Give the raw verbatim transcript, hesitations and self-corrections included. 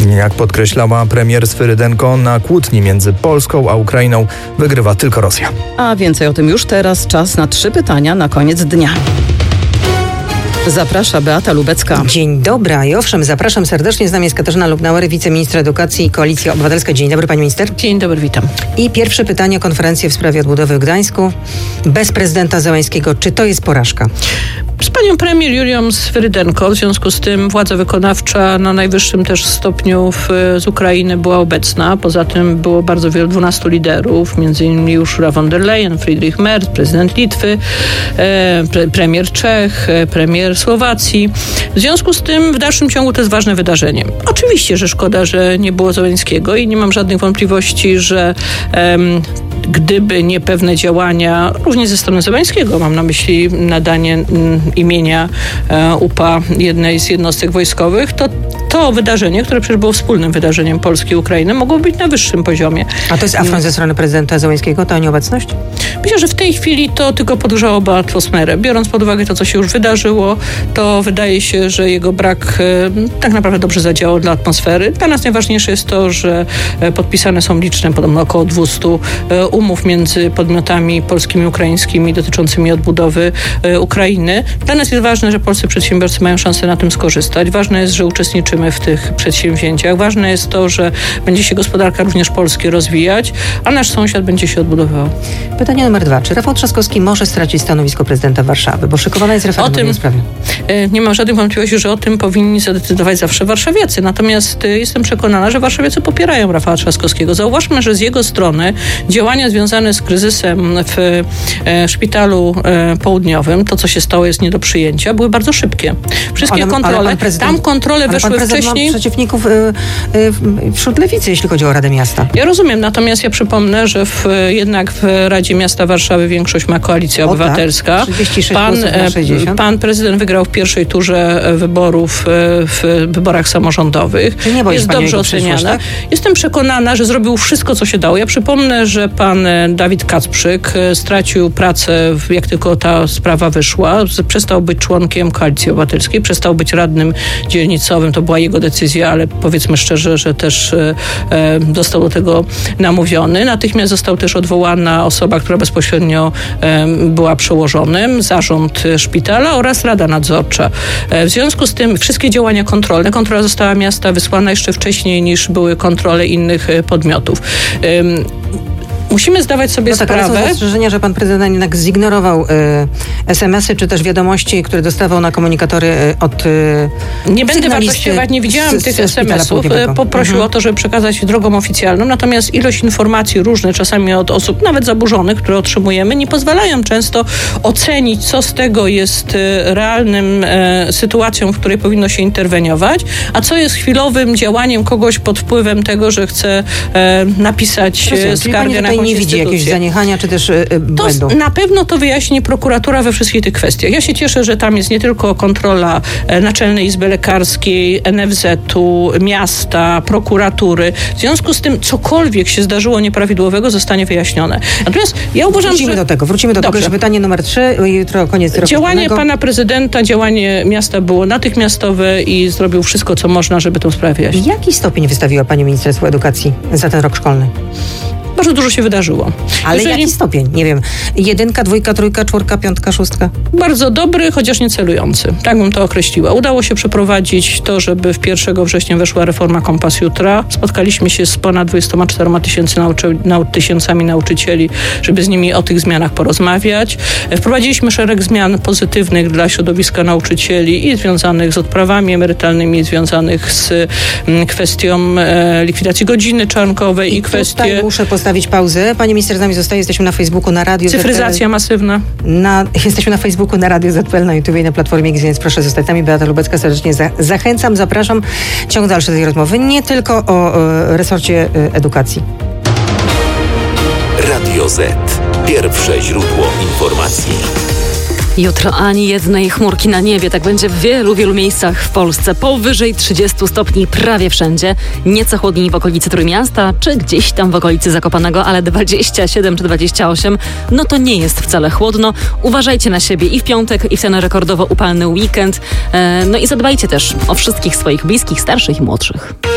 Jak podkreślała premier Swyrydenko, na kłótni między Polską a Ukrainą wygrywa tylko Rosja. A więcej o tym już teraz. Czas na trzy pytania na koniec dnia. Zaprasza Beata Lubecka. Dzień dobry. I owszem, zapraszam serdecznie. Z nami jest Katarzyna Lubnauer, wiceministra edukacji i Koalicja Obywatelska. Dzień dobry, pani minister. Dzień dobry, witam. I pierwsze pytanie o konferencję w sprawie odbudowy w Gdańsku. Bez prezydenta Zełańskiego. Czy to jest porażka? Z panią premier Julią Swyrydenko, w związku z tym władza wykonawcza na najwyższym też stopniu w, z Ukrainy była obecna. Poza tym było bardzo wielu, dwunastu liderów, między innymi Ursula von der Leyen, Friedrich Merz, prezydent Litwy, e, pre, premier Czech, e, premier Słowacji. W związku z tym w dalszym ciągu to jest ważne wydarzenie. Oczywiście, że szkoda, że nie było Zełańskiego i nie mam żadnych wątpliwości, że em, gdyby nie pewne działania, również ze strony Zełańskiego, mam na myśli nadanie m, imienia e, U P A jednej z jednostek wojskowych, to to wydarzenie, które przecież było wspólnym wydarzeniem Polski i Ukrainy, mogło być na wyższym poziomie. A to jest afront ze strony prezydenta Zełańskiego, ta nieobecność? Myślę, że w tej chwili to tylko podgrzałoby atmosferę. Biorąc pod uwagę to, co się już wydarzyło, to wydaje się, że jego brak e, tak naprawdę dobrze zadziałał dla atmosfery. Dla nas najważniejsze jest to, że e, podpisane są liczne, podobno około dwustu e, umów między podmiotami polskimi i ukraińskimi dotyczącymi odbudowy e, Ukrainy. Dla nas jest ważne, że polscy przedsiębiorcy mają szansę na tym skorzystać. Ważne jest, że uczestniczymy w tych przedsięwzięciach. Ważne jest to, że będzie się gospodarka również Polski rozwijać, a nasz sąsiad będzie się odbudowywał. Pytanie numer dwa. Czy Rafał Trzaskowski może stracić stanowisko prezydenta Warszawy? Bo szykowana jest reforma w tej sprawie. Nie mam żadnych wątpliwości, że o tym powinni zadecydować zawsze warszawiacy. Natomiast jestem przekonana, że warszawiacy popierają Rafała Trzaskowskiego. Zauważmy, że z jego strony działania związane z kryzysem w szpitalu południowym, to co się stało jest nie do przyjęcia, były bardzo szybkie. Wszystkie ale, kontrole, ale tam kontrole weszły ale pan wcześniej. Ma przeciwników y, y, wśród lewicy, jeśli chodzi o Radę Miasta. Ja rozumiem, natomiast ja przypomnę, że w, jednak w Radzie Miasta Warszawy większość ma Koalicja o, Obywatelska. Tak. trzydzieści sześć pan, na sześćdziesiąt. Pan prezydent wygrał w pierwszej turze wyborów w wyborach samorządowych. Czy nie jest dobrze oceniana. Tak? Jestem przekonana, że zrobił wszystko, co się dało. Ja przypomnę, że pan Dawid Kacprzyk stracił pracę, jak tylko ta sprawa wyszła. Przestał być członkiem Koalicji Obywatelskiej, przestał być radnym dzielnicowym. To była jego decyzja, ale powiedzmy szczerze, że też e, został do tego namówiony. Natychmiast został też odwołana osoba, która bezpośrednio e, była przełożonym, zarząd szpitala oraz Rada Nadzorcza. E, w związku z tym wszystkie działania kontrolne, kontrola została miasta wysłana jeszcze wcześniej niż były kontrole innych podmiotów. E, Musimy zdawać sobie no tak, sprawę... Ale są zastrzeżenia, że pan prezydent jednak zignorował y, es em esy, czy też wiadomości, które dostawał na komunikatory y, od y, Nie będę wartościować, nie widziałam z, tych es em esów. Poprosił mhm. o to, żeby przekazać drogą oficjalną, natomiast ilość informacji różnych, czasami od osób nawet zaburzonych, które otrzymujemy, nie pozwalają często ocenić, co z tego jest realnym e, sytuacją, w której powinno się interweniować, a co jest chwilowym działaniem kogoś pod wpływem tego, że chce e, napisać e, skargę na nie widzi jakiegoś zaniechania, czy też yy, błędu? To na pewno to wyjaśni prokuratura we wszystkich tych kwestiach. Ja się cieszę, że tam jest nie tylko kontrola e, Naczelnej Izby Lekarskiej, en ef zetu, miasta, prokuratury. W związku z tym cokolwiek się zdarzyło nieprawidłowego, zostanie wyjaśnione. Natomiast ja uważam, wrócimy że... do tego, wrócimy do Dobrze. tego. Pytanie numer trzy, jutro koniec roku Działanie szkolnego. pana prezydenta, działanie miasta było natychmiastowe i zrobił wszystko, co można, żeby tę sprawę wyjaśnić. Jaki stopień wystawiła pani Ministerstwo Edukacji za ten rok szkolny? Bardzo dużo się wydarzyło. Ale Jeżeli... jaki stopień? Nie wiem. Jedynka, dwójka, trójka, czwórka, piątka, szóstka? Bardzo dobry, chociaż nie celujący. Tak bym to określiła. Udało się przeprowadzić to, żeby w pierwszego września weszła reforma Kompas Jutra. Spotkaliśmy się z ponad dwudziestoma czterema tysięcy nauczy... nau... tysiącami nauczycieli, żeby z nimi o tych zmianach porozmawiać. Wprowadziliśmy szereg zmian pozytywnych dla środowiska nauczycieli i związanych z odprawami emerytalnymi, i związanych z m, kwestią e, likwidacji godziny czarnkowej i, i kwestie... muszę postawić pauzę. Pani minister z nami zostaje. Jesteśmy na Facebooku, na radiu. Cyfryzacja Z P L. Masywna. Na, jesteśmy na Facebooku, na radiu Z P L, na YouTube i na Platformie X, więc proszę zostać z nami. Beata Lubecka, serdecznie za, zachęcam, zapraszam. Ciąg dalszy tej rozmowy, nie tylko o, o resorcie y, edukacji. Radio Z. Pierwsze źródło informacji. Jutro ani jednej chmurki na niebie. Tak będzie w wielu, wielu miejscach w Polsce. Powyżej trzydziestu stopni prawie wszędzie. Nieco chłodniej w okolicy Trójmiasta, czy gdzieś tam w okolicy Zakopanego, ale dwadzieścia siedem czy dwadzieścia osiem, no to nie jest wcale chłodno. Uważajcie na siebie i w piątek, i w ten rekordowo upalny weekend. No i zadbajcie też o wszystkich swoich bliskich, starszych i młodszych.